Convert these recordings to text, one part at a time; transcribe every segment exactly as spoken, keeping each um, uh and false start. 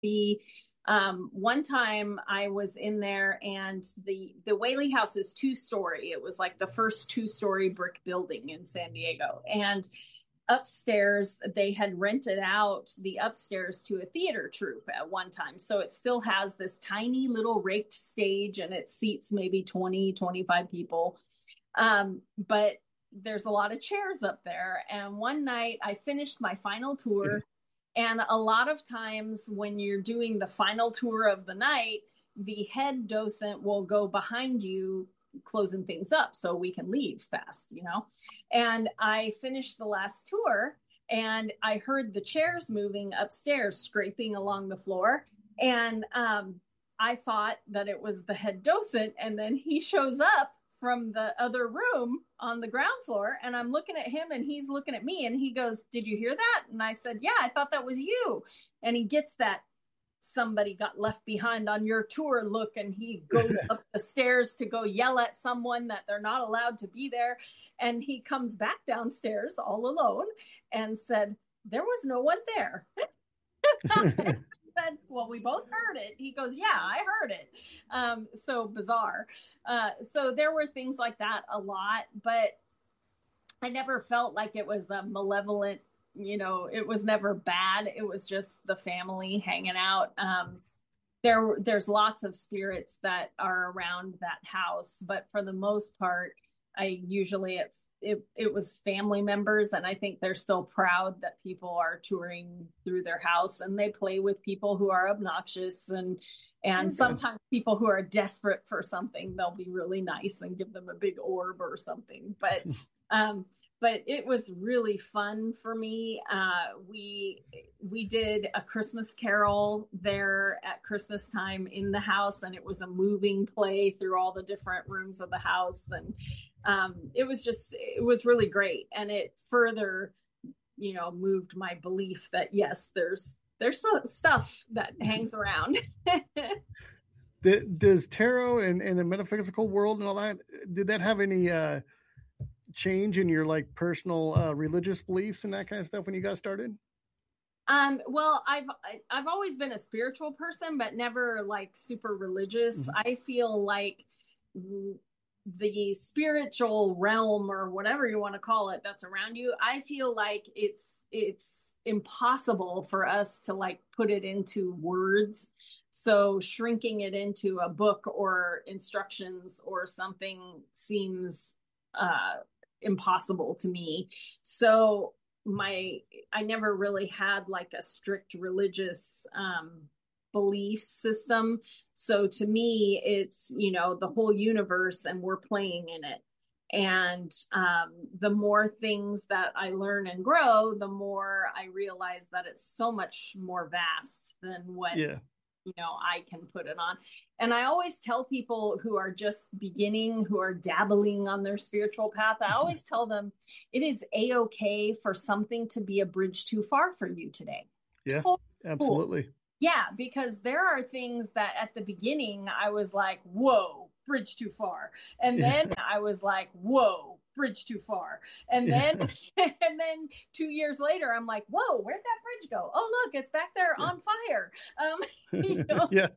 The um, one time I was in there, and the the Whaley House is two story. It was like the first two story brick building in San Diego, and upstairs they had rented out the upstairs to a theater troupe at one time, so it still has this tiny little raked stage, and it seats maybe twenty twenty-five people. Um, but there's a lot of chairs up there, and one night I finished my final Yeah. tour, and a lot of times when you're doing the final tour of the night, the head docent will go behind you closing things up so we can leave fast, you know? And I finished the last tour, and I heard the chairs moving upstairs, scraping along the floor. And um, I thought that it was the head docent. And then he shows up from the other room on the ground floor, and I'm looking at him and he's looking at me, and he goes, "Did you hear that?" And I said, "Yeah, I thought that was you." And he gets that somebody got left behind on your tour look, and he goes up the stairs to go yell at someone that they're not allowed to be there. And he comes back downstairs all alone and said, "There was no one there." Said, "Well, we both heard it." He goes, "Yeah, I heard it." Um, so bizarre. Uh, so there were things like that a lot, but I never felt like it was a malevolent, you know, it was never bad. It was just the family hanging out. Um, there, there's lots of spirits that are around that house, but for the most part, I usually it it it was family members, and I think they're still proud that people are touring through their house, and they play with people who are obnoxious, and and Okay. sometimes people who are desperate for something, they'll be really nice and give them a big orb or something. But um, but it was really fun for me. Uh, we we did a Christmas Carol there at Christmas time in the house, and it was a moving play through all the different rooms of the house, and um, it was just it was really great, and it further, you know, moved my belief that yes, there's there's some stuff that hangs around. Does tarot and, and the metaphysical world and all that, did that have any uh, change in your like personal uh, religious beliefs and that kind of stuff when you got started? Um, well, I've I've always been a spiritual person, but never like super religious. Mhm. I feel like the spiritual realm, or whatever you want to call it, that's around you, I feel like it's it's impossible for us to like put it into words. So shrinking it into a book or instructions or something seems uh impossible to me. So my I never really had like a strict religious um belief system. So to me, it's, you know, the whole universe, and we're playing in it. And um, the more things that I learn and grow, the more I realize that it's so much more vast than what, Yeah. you know, I can put it on. And I always tell people who are just beginning, who are dabbling on their spiritual path, I always tell them it is a-okay for something to be a bridge too far for you today. Yeah. Totally cool. Absolutely. Yeah, because there are things that at the beginning I was like, whoa, bridge too far. And Yeah. then I was like, whoa, bridge too far. And then Yeah. and then two years later, I'm like, whoa, where'd that bridge go? Oh, look, it's back there Yeah. on fire. Um, you know, Yeah.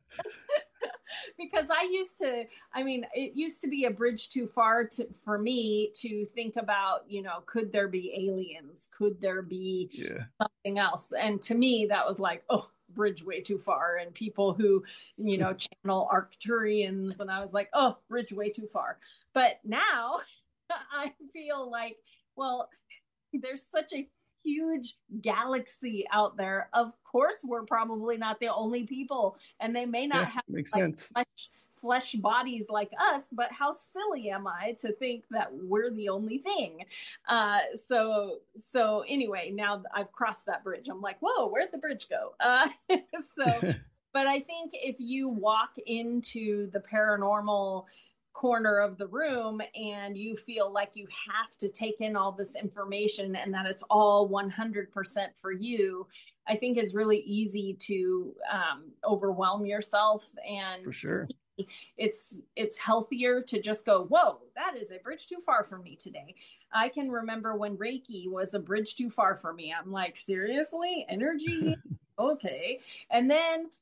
because I used to, I mean, it used to be a bridge too far to, for me to think about, you know, could there be aliens? Could there be Yeah. something else? And to me, that was like, oh, bridge way too far. And people who, you know, channel Arcturians, and I was like, oh, bridge way too far. But now I feel like, well, there's such a huge galaxy out there. Of course, we're probably not the only people, and they may not Yeah. have Makes like sense. flesh, flesh bodies like us, but how silly am I to think that we're the only thing? Uh, so, so anyway, now I've crossed that bridge. I'm like, whoa, where'd the bridge go? Uh, so, but I think if you walk into the paranormal corner of the room and you feel like you have to take in all this information and that it's all one hundred percent for you, I think it's really easy to um, overwhelm yourself. For And to sure. me, it's it's healthier to just go, whoa, that is a bridge too far for me today. I can remember when Reiki was a bridge too far for me. I'm like, seriously, energy? Okay. And then